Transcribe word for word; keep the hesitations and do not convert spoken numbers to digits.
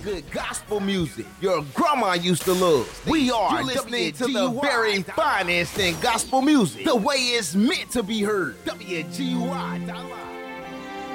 good gospel music your grandma used to love. We are listening to the very finest in gospel music, the way it's meant to be heard. W G Y.